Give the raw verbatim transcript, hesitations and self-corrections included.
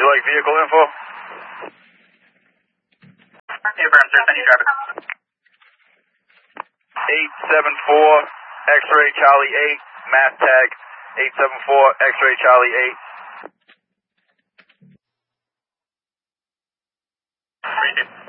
you like vehicle info? Hey, Brown, sir, send you driver. eight seven four X-ray Charlie eight, mass tag eight seven four X-ray Charlie eight. Three, two.